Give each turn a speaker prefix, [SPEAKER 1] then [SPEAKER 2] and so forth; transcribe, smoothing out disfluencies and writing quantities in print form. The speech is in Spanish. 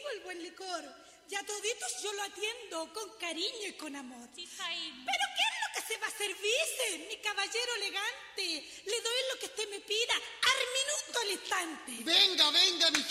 [SPEAKER 1] tengo el buen licor. Y a toditos yo lo atiendo con cariño y con amor.
[SPEAKER 2] Sí, Jaime.
[SPEAKER 1] ¿Pero qué es lo que se va a servir, mi caballero elegante? Le doy lo que usted me pida, al minuto, al instante.
[SPEAKER 3] Venga, mi